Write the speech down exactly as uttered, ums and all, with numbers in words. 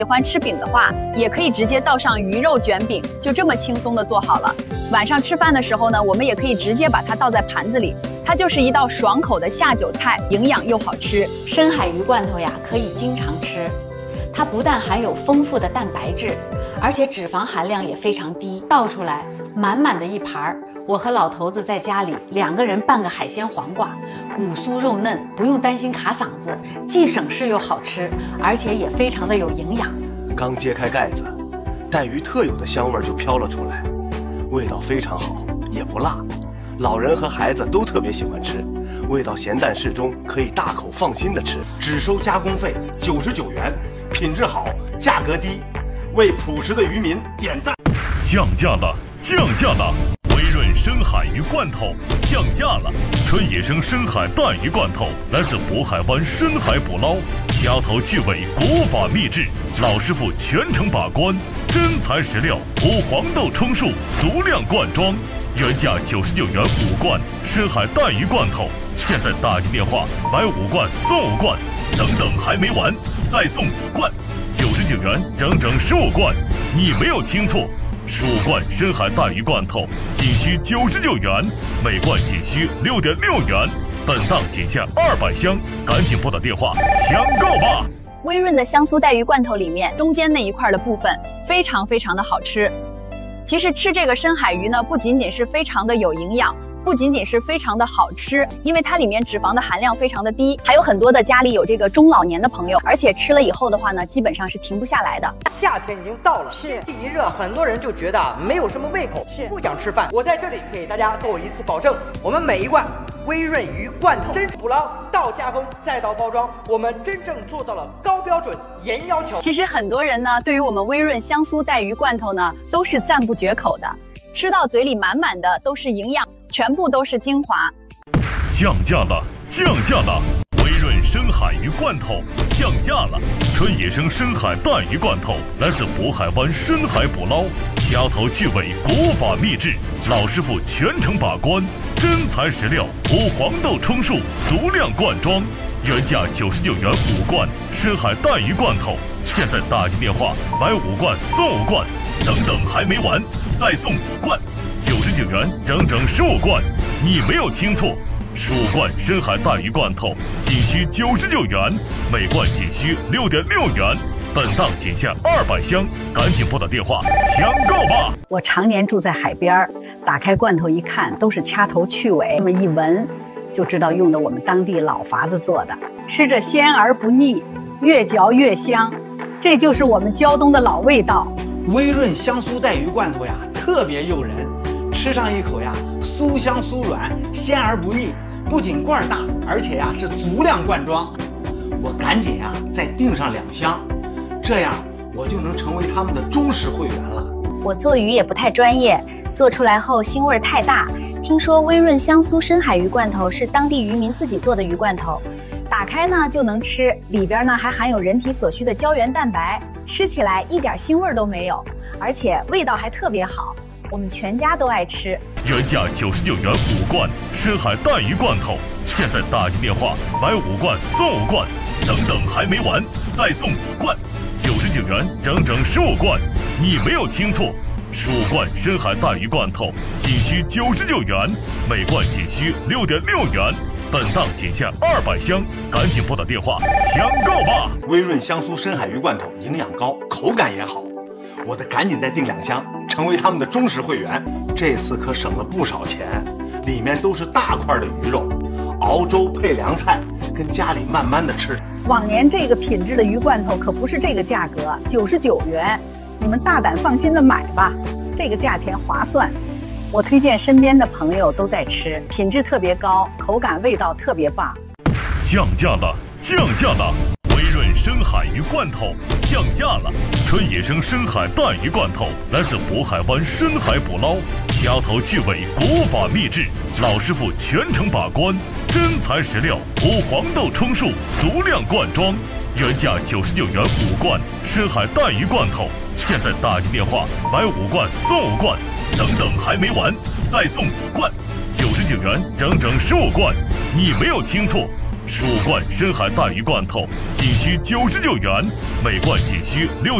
喜欢吃饼的话，也可以直接倒上鱼肉卷饼，就这么轻松的做好了。晚上吃饭的时候呢，我们也可以直接把它倒在盘子里，它就是一道爽口的下酒菜，营养又好吃。 深海鱼罐头呀，可以经常吃，它不但含有丰富的蛋白质，而且脂肪含量也非常低。倒出来满满的一盘，我和老头子在家里两个人拌个海鲜黄瓜，骨酥肉嫩，不用担心卡嗓子，既省事又好吃，而且也非常的有营养。 刚揭开盖子，带鱼特有的香味就飘了出来，味道非常好，也不辣，老人和孩子都特别喜欢吃，味道咸淡适中，可以大口放心的吃。 只收加工费九十九元，品质好，价格低，为朴实的渔民点赞。 降价了，降价了！微润深海鱼罐头降价了，纯野生深海带鱼罐头来自渤海湾深海捕捞，掐头去尾，国法秘制，老师傅全程把关，真材实料，无黄豆充数，足量灌装，原价九十九元五罐深海带鱼罐头，现在打进电话买五罐送五罐，等等还没完，再送五罐，九十九元整整十五罐，你没有听错。十五罐深海带鱼罐头仅需九十九元，每罐仅需六点六元，本档仅限二百箱，赶紧拨打电话抢购吧！ 微润的香酥带鱼罐头里面中间那一块的部分非常非常的好吃。其实吃这个深海鱼呢，不仅仅是非常的有营养，不仅仅是非常的好吃，因为它里面脂肪的含量非常的低，还有很多的家里有这个中老年的朋友，而且吃了以后的话呢，基本上是停不下来的。 夏天已经到了， 是天气一热，很多人就觉得没有什么胃口，是不想吃饭。我在这里给大家做一次保证，我们每一罐微润鱼罐头真捕捞到加工再到包装，我们真正做到了高标准严要求。 其实很多人呢，对于我们微润香酥带鱼罐头呢，都是赞不绝口的，吃到嘴里满满的都是营养，全部都是精华。 降价了，降价了！微润深海鱼罐头降价了，纯野生深海带鱼罐头来自渤海湾深海捕捞，掐头去尾，国法秘制，老师傅全程把关，真材实料，无黄豆充数，足量灌装，原价九十九元五罐深海带鱼罐头，现在打进电话买五罐送五罐，等等还没完，再送五罐，九十九元整整十五罐，你没有听错，十五罐深海带鱼罐头仅需九十九元，每罐仅需六点六元，本档仅限二百箱，赶紧拨打电话抢购吧！ 我常年住在海边，打开罐头一看，都是掐头去尾，那么一闻就知道用的我们当地老法子做的，吃着鲜而不腻，越嚼越香，这就是我们胶东的老味道。 微润香酥带鱼罐头呀，特别诱人，吃上一口呀，酥香酥软，鲜而不腻，不仅罐大，而且呀是足量灌装。我赶紧呀再订上两箱，这样我就能成为他们的忠实会员了。 我做鱼也不太专业，做出来后腥味太大。听说微润香酥深海鱼罐头是当地渔民自己做的鱼罐头，打开呢就能吃，里边呢还含有人体所需的胶原蛋白，吃起来一点腥味都没有，而且味道还特别好，我们全家都爱吃。 原价九十九元五罐深海带鱼罐头，现在打进电话买五罐送五罐，等等还没完，再送五罐，九十九元整整十五罐，你没有听错，十五罐深海带鱼罐头仅需九十九元，每罐仅需六点六元，本档仅限二百箱，赶紧拨打电话抢购吧！ 微润香酥深海鱼罐头营养高，口感也好，我得赶紧再订两箱，成为他们的忠实会员。这次可省了不少钱，里面都是大块的鱼肉，熬粥配凉菜，跟家里慢慢的吃。 往年这个品质的鱼罐头可不是这个价格，九十九元，你们大胆放心的买吧，这个价钱划算。我推荐身边的朋友都在吃，品质特别高，口感味道特别棒。 降价了，降价了！微润深海鱼罐头降价了，纯野生深海带鱼罐头来自渤海湾深海捕捞，掐头去尾，国法秘制，老师傅全程把关，真材实料，无黄豆充数，足量灌装，原价九十九元五罐深海带鱼罐头，现在打进电话买五罐送五罐，等等还没完，再送五罐，九十九元整整十五罐，你没有听错， 蜀罐深海带鱼罐头仅需九十九元，每罐仅需六。